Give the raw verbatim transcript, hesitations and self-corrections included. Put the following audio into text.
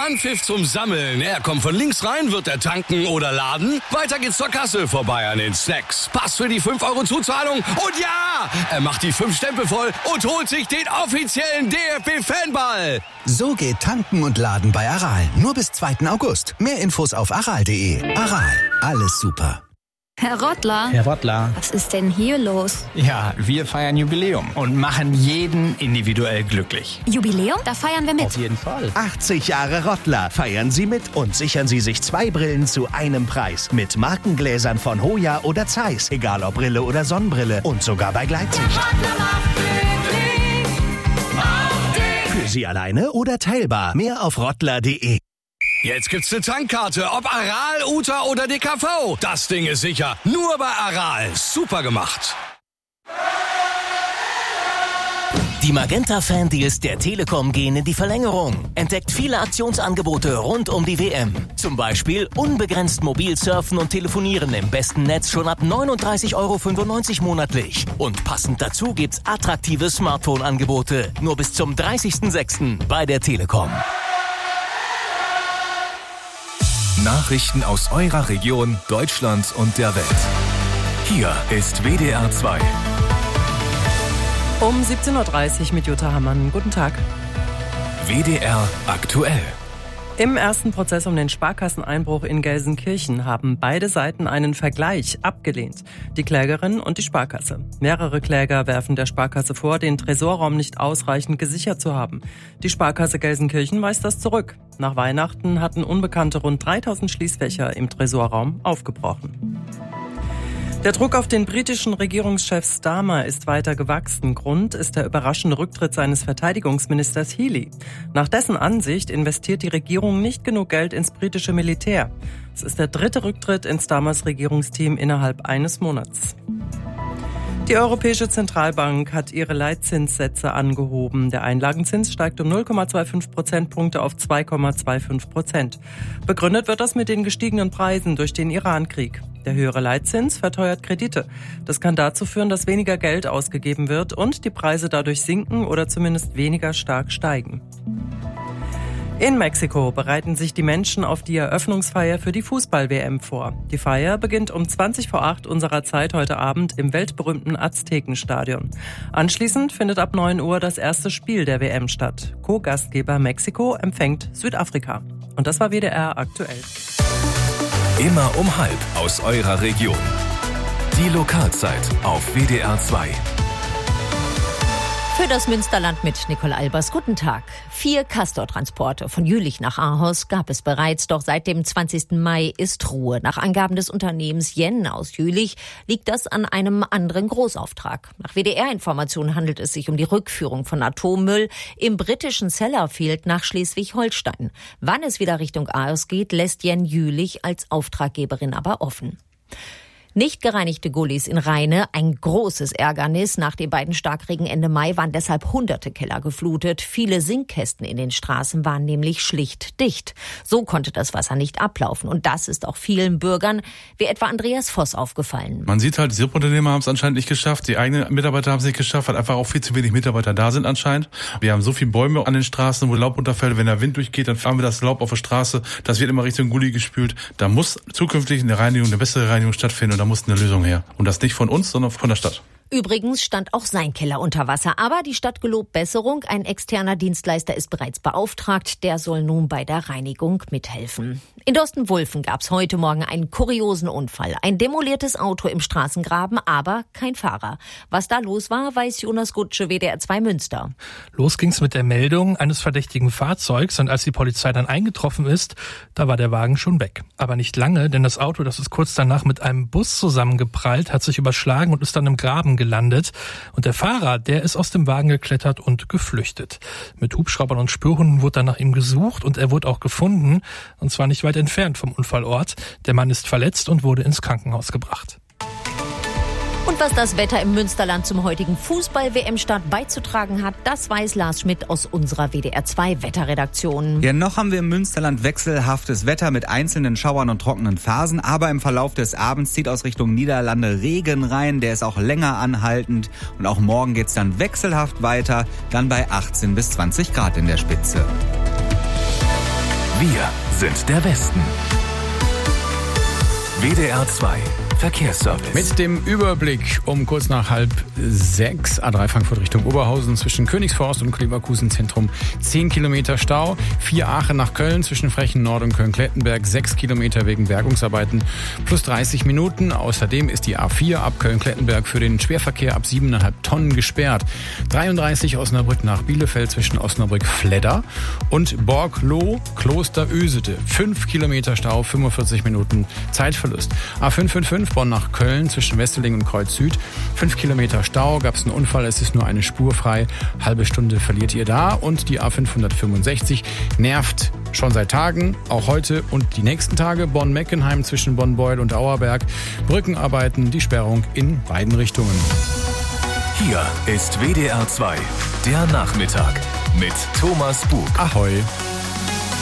Anpfiff zum Sammeln. Er kommt von links rein, wird er tanken oder laden. Weiter geht's zur Kasse, vorbei an den Snacks. Pass für die fünf Euro Zuzahlung. Und ja, er macht die fünf Stempel voll und holt sich den offiziellen D F B-Fanball. So geht Tanken und Laden bei Aral. Nur bis zweiten August. Mehr Infos auf aral punkt de. Aral, alles super. Herr Rottler. Herr Rottler. Was ist denn hier los? Ja, wir feiern Jubiläum und machen jeden individuell glücklich. Jubiläum? Da feiern wir mit. Auf jeden Fall. achtzig Jahre Rottler. Feiern Sie mit und sichern Sie sich zwei Brillen zu einem Preis. Mit Markengläsern von Hoya oder Zeiss. Egal ob Brille oder Sonnenbrille. Und sogar bei Gleitsicht. Für Sie alleine oder teilbar. Mehr auf rottler punkt de. Jetzt gibt's eine Tankkarte, ob Aral, Uta oder D K V. Das Ding ist sicher. Nur bei Aral. Super gemacht. Die Magenta-Fan-Deals der Telekom gehen in die Verlängerung. Entdeckt viele Aktionsangebote rund um die W M. Zum Beispiel unbegrenzt mobil surfen und telefonieren im besten Netz schon ab neununddreißig Euro fünfundneunzig monatlich. Und passend dazu gibt's attraktive Smartphone-Angebote. Nur bis zum dreißigsten sechsten bei der Telekom. Nachrichten aus eurer Region, Deutschland und der Welt. Hier ist W D R zwei. Um siebzehn Uhr dreißig mit Jutta Hammann. Guten Tag. W D R aktuell. Im ersten Prozess um den Sparkasseneinbruch in Gelsenkirchen haben beide Seiten einen Vergleich abgelehnt. Die Klägerin und die Sparkasse. Mehrere Kläger werfen der Sparkasse vor, den Tresorraum nicht ausreichend gesichert zu haben. Die Sparkasse Gelsenkirchen weist das zurück. Nach Weihnachten hatten Unbekannte rund dreitausend Schließfächer im Tresorraum aufgebrochen. Der Druck auf den britischen Regierungschef Starmer ist weiter gewachsen. Grund ist der überraschende Rücktritt seines Verteidigungsministers Healey. Nach dessen Ansicht investiert die Regierung nicht genug Geld ins britische Militär. Es ist der dritte Rücktritt in Starmers Regierungsteam innerhalb eines Monats. Die Europäische Zentralbank hat ihre Leitzinssätze angehoben. Der Einlagenzins steigt um null Komma fünfundzwanzig Prozentpunkte auf zwei Komma fünfundzwanzig Prozent. Begründet wird das mit den gestiegenen Preisen durch den Irankrieg. Der höhere Leitzins verteuert Kredite. Das kann dazu führen, dass weniger Geld ausgegeben wird und die Preise dadurch sinken oder zumindest weniger stark steigen. In Mexiko bereiten sich die Menschen auf die Eröffnungsfeier für die Fußball-W M vor. Die Feier beginnt um zwanzig vor acht unserer Zeit heute Abend im weltberühmten Aztekenstadion. Anschließend findet ab neun Uhr das erste Spiel der W M statt. Co-Gastgeber Mexiko empfängt Südafrika. Und das war W D R aktuell. Immer um halb aus eurer Region. Die Lokalzeit auf W D R zwei. Für das Münsterland mit Nicole Albers. Guten Tag. Vier Castor-Transporte von Jülich nach Ahaus gab es bereits, doch seit dem zwanzigsten Mai ist Ruhe. Nach Angaben des Unternehmens Yen aus Jülich liegt das an einem anderen Großauftrag. Nach W D R-Informationen handelt es sich um die Rückführung von Atommüll im britischen Sellafield nach Schleswig-Holstein. Wann es wieder Richtung Ahaus geht, lässt Yen Jülich als Auftraggeberin aber offen. Nicht gereinigte Gullis in Rheine, ein großes Ärgernis. Nach den beiden Starkregen Ende Mai waren deshalb hunderte Keller geflutet. Viele Sinkkästen in den Straßen waren nämlich schlicht dicht. So konnte das Wasser nicht ablaufen. Und das ist auch vielen Bürgern, wie etwa Andreas Voss, aufgefallen. Man sieht halt, die Subunternehmer haben es anscheinend nicht geschafft. Die eigenen Mitarbeiter haben es nicht geschafft, weil einfach auch viel zu wenig Mitarbeiter da sind anscheinend. Wir haben so viele Bäume an den Straßen, wo Laub runterfällt. Wenn der Wind durchgeht, dann fahren wir das Laub auf der Straße. Das wird immer Richtung Gully gespült. Da muss zukünftig eine Reinigung, eine bessere Reinigung stattfinden. Und da muss eine Lösung her. Und das nicht von uns, sondern von der Stadt. Übrigens stand auch sein Keller unter Wasser. Aber die Stadt gelobt Besserung. Ein externer Dienstleister ist bereits beauftragt. Der soll nun bei der Reinigung mithelfen. In Dorsten-Wulfen gab es heute Morgen einen kuriosen Unfall. Ein demoliertes Auto im Straßengraben, aber kein Fahrer. Was da los war, weiß Jonas Gutsche, W D R zwei Münster. Los ging's mit der Meldung eines verdächtigen Fahrzeugs. Und als die Polizei dann eingetroffen ist, da war der Wagen schon weg. Aber nicht lange, denn das Auto, das ist kurz danach mit einem Bus zusammengeprallt, hat sich überschlagen und ist dann im Graben gelandet. Und der Fahrer, der ist aus dem Wagen geklettert und geflüchtet. Mit Hubschraubern und Spürhunden wurde dann nach ihm gesucht und er wurde auch gefunden. Und zwar nicht weit entfernt vom Unfallort. Der Mann ist verletzt und wurde ins Krankenhaus gebracht. Und was das Wetter im Münsterland zum heutigen Fußball-W M-Start beizutragen hat, das weiß Lars Schmidt aus unserer W D R zwei Wetterredaktion. Ja, noch haben wir im Münsterland wechselhaftes Wetter mit einzelnen Schauern und trockenen Phasen. Aber im Verlauf des Abends zieht aus Richtung Niederlande Regen rein. Der ist auch länger anhaltend. Und auch morgen geht's dann wechselhaft weiter. Dann bei achtzehn bis zwanzig Grad in der Spitze. Wir sind der Westen. W D R zwei Verkehrsservice. Mit dem Überblick um kurz nach halb sechs, A drei Frankfurt Richtung Oberhausen zwischen Königsforst und Leverkusen Zentrum zehn Kilometer Stau. vier Aachen nach Köln zwischen Frechen Nord und Köln-Klettenberg sechs Kilometer wegen Bergungsarbeiten plus dreißig Minuten. Außerdem ist die A vier ab Köln-Klettenberg für den Schwerverkehr ab sieben Komma fünf Tonnen gesperrt. dreiunddreißig Osnabrück nach Bielefeld zwischen Osnabrück-Fledder und Borgloh Kloster-Ösete. fünf Kilometer Stau, fünfundvierzig Minuten Zeitverlust. A fünf fünf fünf Bonn nach Köln zwischen Wesseling und Kreuz Süd. fünf Kilometer Stau, gab es einen Unfall, es ist nur eine Spur frei. Halbe Stunde verliert ihr da. Und die A fünfhundertfünfundsechzig nervt schon seit Tagen, auch heute und die nächsten Tage. Bonn-Meckenheim zwischen Bonn-Beuel und Auerberg. Brückenarbeiten, die Sperrung in beiden Richtungen. Hier ist W D R zwei, der Nachmittag mit Thomas Bug. Ahoi.